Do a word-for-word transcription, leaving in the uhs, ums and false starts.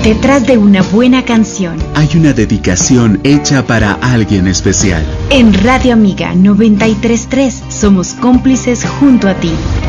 Detrás de una buena canción hay una dedicación hecha para alguien especial. En Radio Amiga noventa y tres punto tres somos cómplices junto a ti.